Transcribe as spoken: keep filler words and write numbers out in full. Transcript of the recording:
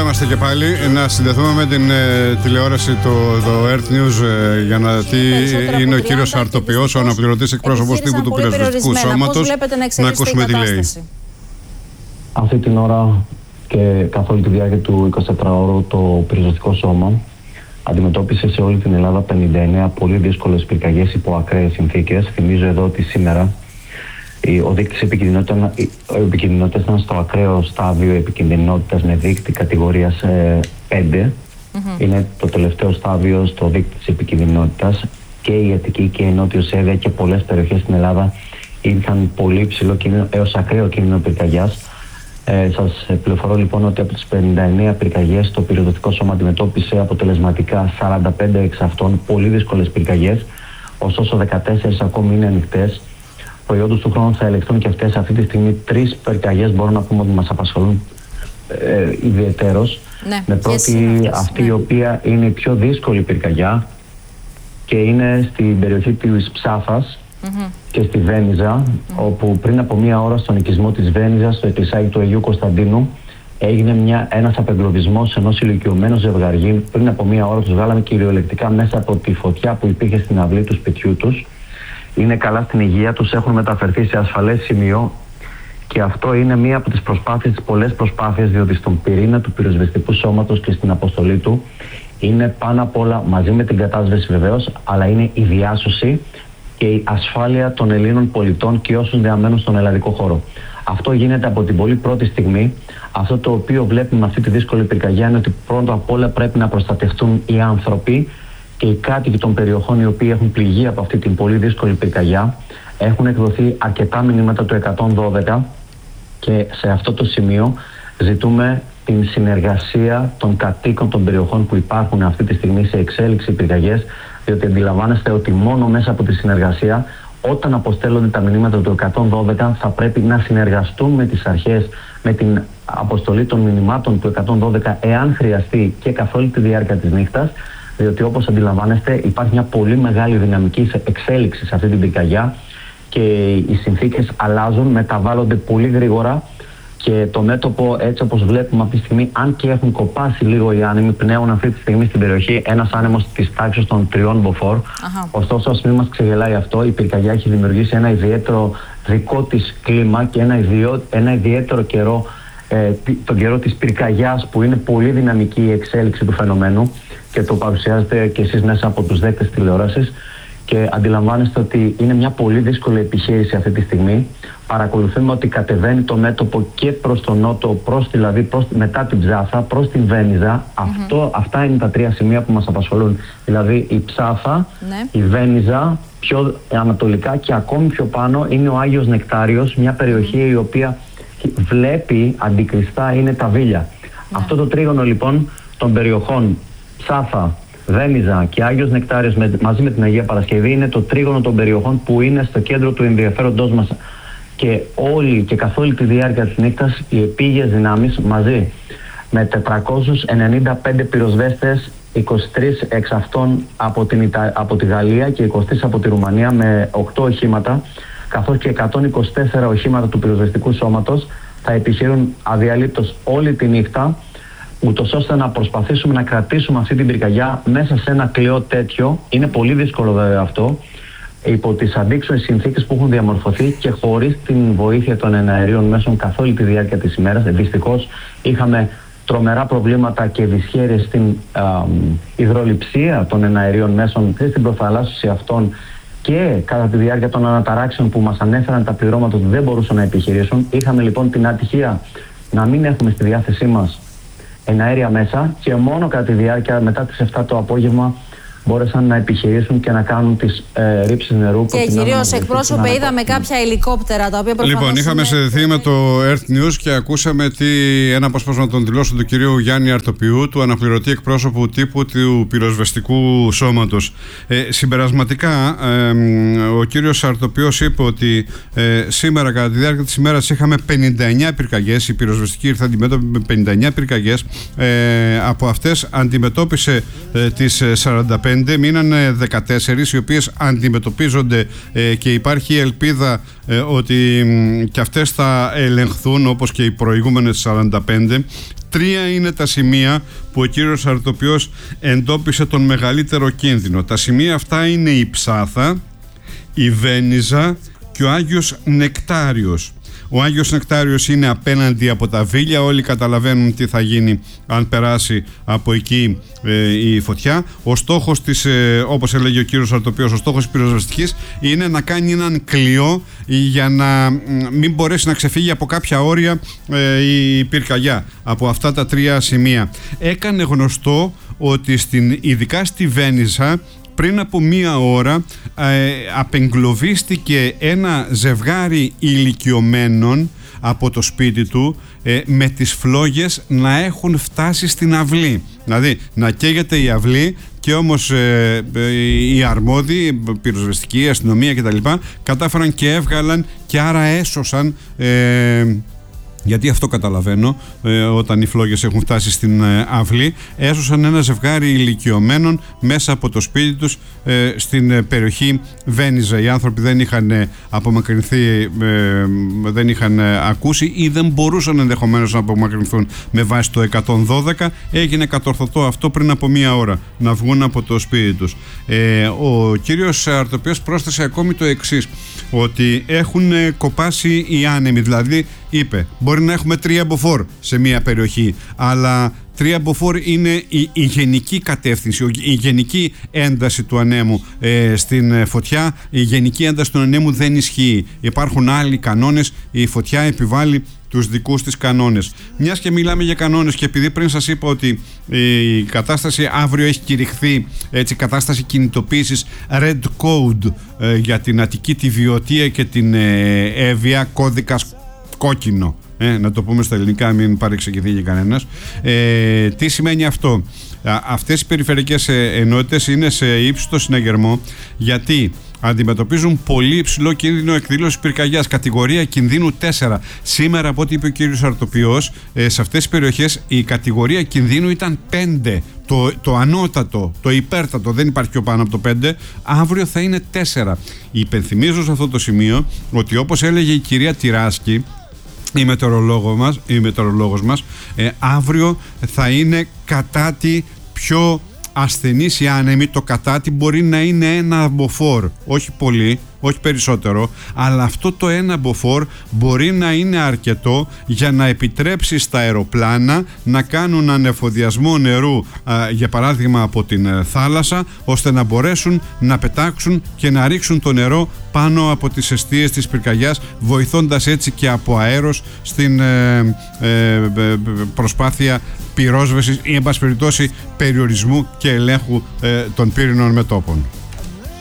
είμαστε και πάλι. Να συνδεθούμε με την ε, τηλεόραση, το, το Earth News, ε, για να δει είναι ο κύριος Αρτοποιός, ο αναπληρωτής εκπρόσωπος τύπου του πυροσβεστικού σώματος. Να ακούσουμε τι λέει. Αυτή την ώρα και καθ' όλη τη διάρκεια του εικοσιτετράωρου το πυροσβεστικό σώμα αντιμετώπισε σε όλη την Ελλάδα πενήντα εννέα πολύ δύσκολες πυρκαγιές υπό ακραίες συνθήκες. Θυμίζω εδώ ότι σήμερα ο δείκτης επικινδυνότητας ήταν στο ακραίο στάδιο επικινδυνότητας με δείκτη κατηγορίας πέντε. Mm-hmm. Είναι το τελευταίο στάδιο στο δείκτη της επικινδυνότητας. Και η Αττική και η Νότιος Εύβοια και πολλές περιοχές στην Ελλάδα είχαν πολύ ψηλό κίνδυνο έως ακραίο κίνδυνο πυρκαγιάς. Ε, σας πληροφορώ λοιπόν ότι από τις πενήντα εννέα πυρκαγιές το πυροσβεστικό σώμα αντιμετώπισε αποτελεσματικά σαράντα πέντε εξ αυτών πολύ δύσκολες πυρκαγιές, ωστόσο δεκατέσσερις ακόμη είναι ανοιχτές. Προϊόντος του χρόνου θα ελεγχθούν και αυτές. Αυτή τη στιγμή τρεις πυρκαγιές μπορώ να πούμε ότι μας απασχολούν ε, ιδιαιτέρως. Ναι, με πρώτη αυτή, ναι, η οποία είναι η πιο δύσκολη πυρκαγιά και είναι στην περιοχή της Ψάφας. Mm-hmm. Και στη Βένιζα, mm-hmm. όπου πριν από μία ώρα στον οικισμό της Βένιζας, στο εκκλησάκι του Αγίου Κωνσταντίνου, έγινε μια, ένας απεγκλωβισμός ενός ηλικιωμένου ζευγαριού. Πριν από μία ώρα τους βγάλαμε κυριολεκτικά μέσα από τη φωτιά που υπήρχε στην αυλή του σπιτιού τους. Είναι καλά στην υγεία τους, έχουν μεταφερθεί σε ασφαλές σημείο και αυτό είναι μία από τις προσπάθειες, τις πολλές προσπάθειες, διότι στον πυρήνα του πυροσβεστικού σώματος και στην αποστολή του είναι πάνω απ' όλα, μαζί με την κατάσβεση βεβαίως, αλλά είναι η διάσωση και η ασφάλεια των Ελλήνων πολιτών και όσων διαμένουν στον ελλαδικό χώρο. Αυτό γίνεται από την πολύ πρώτη στιγμή. Αυτό το οποίο βλέπουμε με αυτή τη δύσκολη πυρκαγιά είναι ότι πρώτα απ' όλα πρέπει να προστατευτούν οι άνθρωποι και οι κάτοικοι των περιοχών οι οποίοι έχουν πληγεί από αυτή την πολύ δύσκολη πυρκαγιά. Έχουν εκδοθεί αρκετά μηνύματα του εκατόν δώδεκα και σε αυτό το σημείο ζητούμε την συνεργασία των κατοίκων των περιοχών που υπάρχουν αυτή τη στιγμή σε εξέλιξη πυρκαγιές, διότι αντιλαμβάνεστε ότι μόνο μέσα από τη συνεργασία, όταν αποστέλλονται τα μηνύματα του εκατόν δώδεκα, θα πρέπει να συνεργαστούν με τις αρχές, με την αποστολή των μηνυμάτων του εκατόν δώδεκα, εάν χρειαστεί και καθ' όλη τη διάρκεια της νύχτας, διότι όπως αντιλαμβάνεστε υπάρχει μια πολύ μεγάλη δυναμική εξέλιξη σε αυτή την πυρκαγιά και οι συνθήκες αλλάζουν, μεταβάλλονται πολύ γρήγορα. Και το μέτωπο, έτσι όπως βλέπουμε αυτή τη στιγμή, αν και έχουν κοπάσει λίγο οι άνεμοι, πνέουν αυτή τη στιγμή στην περιοχή ένας άνεμος της τάξης των τριών μποφόρ. Αχα. Ωστόσο, ας μην μας ξεγελάει αυτό, η πυρκαγιά έχει δημιουργήσει ένα ιδιαίτερο δικό της κλίμα και ένα, ιδιό, ένα ιδιαίτερο καιρό, ε, τον καιρό της πυρκαγιάς, που είναι πολύ δυναμική η εξέλιξη του φαινομένου και το παρουσιάζετε και εσείς μέσα από τους δέκτες τηλεόρασης. Και αντιλαμβάνεστε ότι είναι μια πολύ δύσκολη επιχείρηση αυτή τη στιγμή. Παρακολουθούμε ότι κατεβαίνει το μέτωπο και προς τον νότο, προς, δηλαδή προς, μετά την Ψάφα, προς την Βένιζα. Mm-hmm. Αυτό, αυτά είναι τα τρία σημεία που μας απασχολούν. Δηλαδή η Ψάφα, ναι, η Βένιζα, πιο ανατολικά και ακόμη πιο πάνω είναι ο Άγιος Νεκτάριος, μια περιοχή η οποία βλέπει αντικριστά είναι τα Βίλια. Ναι. Αυτό το τρίγωνο λοιπόν των περιοχών Ψάφα, Βένιζα και Άγιος Νεκτάριος με, μαζί με την Αγία Παρασκευή είναι το τρίγωνο των περιοχών που είναι στο κέντρο του ενδιαφέροντός μας, και όλη και καθ' όλη τη διάρκεια της νύχτας οι επίγειες δυνάμεις μαζί με τετρακόσιους ενενήντα πέντε πυροσβέστες, είκοσι τρεις εξ αυτών από, την Ιτα... από τη Γαλλία και είκοσι τρεις από τη Ρουμανία, με οκτώ οχήματα, καθώς και εκατόν είκοσι τέσσερα οχήματα του πυροσβεστικού σώματος, θα επιχειρούν αδιαλείπτως όλη τη νύχτα, ούτως ώστε να προσπαθήσουμε να κρατήσουμε αυτή την πυρκαγιά μέσα σε ένα κλειό τέτοιο. Είναι πολύ δύσκολο βέβαια αυτό, υπό τις αντίξωες συνθήκες που έχουν διαμορφωθεί και χωρίς την βοήθεια των εναερίων μέσων καθ' όλη τη διάρκεια της ημέρας. Δυστυχώς είχαμε τρομερά προβλήματα και δυσχέρειες στην α, υδρολειψία των εναερίων μέσων και στην προφαλάσσωση αυτών, και κατά τη διάρκεια των αναταράξεων που μας ανέφεραν τα πληρώματα ότι δεν μπορούσαν να επιχειρήσουν. Είχαμε λοιπόν την ατυχία να μην έχουμε στη διάθεσή μας εναέρια μέσα και μόνο κατά τη διάρκεια μετά τις επτά το απόγευμα μπόρεσαν να επιχειρήσουν και να κάνουν τις ε, ρήψεις νερού. Και κυρίως εκπρόσωπε, είδαμε κάποια ελικόπτερα τα οποία προφανώς. Λοιπόν, είχαμε συνδεθεί με το Earth News και ακούσαμε τι, ένα αποσπάσμα των δηλώσεων του κυρίου Γιάννη Αρτοποιού, του αναπληρωτή εκπρόσωπου τύπου του πυροσβεστικού σώματος. Ε, συμπερασματικά, ε, ο κύριος Αρτοποιός είπε ότι ε, σήμερα κατά τη διάρκεια της ημέρας είχαμε πενήντα εννέα πυρκαγιές. Η πυροσβεστική ήρθε αντιμέτωπη με πενήντα εννέα πυρκαγιές. Ε, από αυτές αντιμετώπισε ε, τις σαράντα πέντε. Μείνανε δεκατέσσερις, οι οποίες αντιμετωπίζονται ε, και υπάρχει ελπίδα ε, ότι ε, και αυτές θα ελεγχθούν όπως και οι προηγούμενες σαράντα πέντε. Τρία είναι τα σημεία που ο κύριος Αρτοπιός εντόπισε τον μεγαλύτερο κίνδυνο. Τα σημεία αυτά είναι η Ψάθα, η Βένιζα και ο Άγιος Νεκτάριος. Ο Άγιος Νεκτάριος είναι απέναντι από τα Βίλια. Όλοι καταλαβαίνουν τι θα γίνει αν περάσει από εκεί ε, η φωτιά. Ο στόχος της, ε, όπως έλεγε ο κύριος Αρτοπιός, ο στόχος της πυροσβεστικής είναι να κάνει έναν κλειό για να μην μπορέσει να ξεφύγει από κάποια όρια ε, η πυρκαγιά από αυτά τα τρία σημεία. Έκανε γνωστό ότι στην, ειδικά στη Βένιζα, πριν από μία ώρα ε, απεγκλωβίστηκε ένα ζευγάρι ηλικιωμένων από το σπίτι του ε, με τις φλόγες να έχουν φτάσει στην αυλή. Δηλαδή να καίγεται η αυλή και όμως ε, ε, οι αρμόδιοι, πυροσβεστική, αστυνομία κτλ. Κατάφεραν και έβγαλαν και άρα έσωσαν... Ε, γιατί αυτό καταλαβαίνω, ε, όταν οι φλόγες έχουν φτάσει στην ε, αυλή, έσωσαν ένα ζευγάρι ηλικιωμένων μέσα από το σπίτι τους ε, στην ε, περιοχή Βένιζα. Οι άνθρωποι δεν είχαν ε, απομακρυνθεί, ε, δεν είχαν ε, ακούσει ή δεν μπορούσαν ενδεχομένως να απομακρυνθούν με βάση το εκατόν δώδεκα. Έγινε κατορθωτό αυτό πριν από μία ώρα, να βγουν από το σπίτι τους. Ε, ο κύριος Αρτοπιός πρόσθεσε ακόμη το εξής, ότι έχουν ε, κοπάσει οι άνεμοι, δηλαδή είπε, μπορεί να έχουμε τρία μποφόρ σε μια περιοχή, αλλά τρία μποφόρ είναι η, η γενική κατεύθυνση, η γενική ένταση του ανέμου ε, στην φωτιά. Η γενική ένταση του ανέμου δεν ισχύει. Υπάρχουν άλλοι κανόνες, η φωτιά επιβάλλει τους δικούς της κανόνες. Μιας και μιλάμε για κανόνες και επειδή πριν σας είπα ότι η κατάσταση αύριο έχει κηρυχθεί, έτσι, κατάσταση κινητοποίησης Red Code ε, για την Αττική, τη Βιωτία και την ε, Εύβοια, κώδικας κόκκινο, ε, να το πούμε στα ελληνικά, μην παρεξηγηθεί για κανένας. Ε, τι σημαίνει αυτό? Α, αυτές οι περιφερειακές ενότητες είναι σε ύψιστο συναγερμό, γιατί αντιμετωπίζουν πολύ υψηλό κίνδυνο εκδήλωσης πυρκαγιάς, κατηγορία κινδύνου τέσσερα. Σήμερα, από ό,τι είπε ο κύριος Αρτοπιός, ε, σε αυτές τις περιοχές η κατηγορία κινδύνου ήταν πέντε. Το, το ανώτατο, το υπέρτατο, δεν υπάρχει πιο πάνω από το πέντε. Αύριο θα είναι τέσσερα. Υπενθυμίζω σε αυτό το σημείο ότι, όπως έλεγε η κυρία Τυράσκη, η μετεωρολόγος μας, η μετεωρολόγος μας ε, αύριο θα είναι κατάτι πιο ασθενής οι άνεμοι. Το κατάτι μπορεί να είναι ένα μποφόρ, όχι πολύ, όχι περισσότερο, αλλά αυτό το ένα μποφόρ μπορεί να είναι αρκετό για να επιτρέψει στα αεροπλάνα να κάνουν ανεφοδιασμό νερού, α, για παράδειγμα από την θάλασσα, ώστε να μπορέσουν να πετάξουν και να ρίξουν το νερό πάνω από τις εστίες της πυρκαγιάς, βοηθώντας έτσι και από αέρος στην ε, ε, προσπάθεια πυρόσβεσης ή, εν πάση περιπτώσει, περιορισμού και ελέγχου ε, των πύρινων μετώπων.